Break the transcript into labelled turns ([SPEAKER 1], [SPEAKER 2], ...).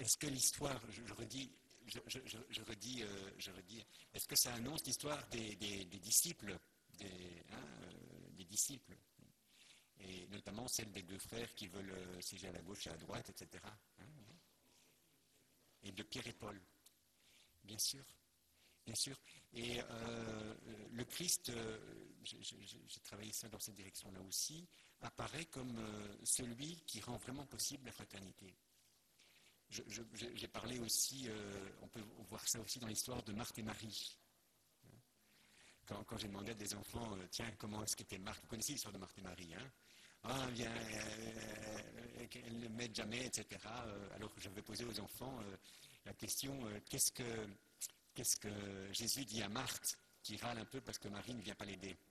[SPEAKER 1] est-ce que l'histoire, je redis, est-ce que ça annonce l'histoire des disciples, des disciples, et notamment celle des deux frères qui veulent siéger à la gauche et à la droite, etc. Et de Pierre et Paul, bien sûr. Bien sûr. Et le Christ, j'ai travaillé ça dans cette direction-là aussi, apparaît comme celui qui rend vraiment possible la fraternité. J'ai parlé aussi, on peut voir ça aussi dans l'histoire de Marthe et Marie. Quand j'ai demandé à des enfants, tiens, comment est-ce qu'était Marthe? Vous connaissez l'histoire de Marthe et Marie, hein? Ah, bien, elles ne m'aident jamais, etc. Alors que j'avais posé aux enfants la question, qu'est-ce que Jésus dit à Marthe, qui râle un peu parce que Marie ne vient pas l'aider?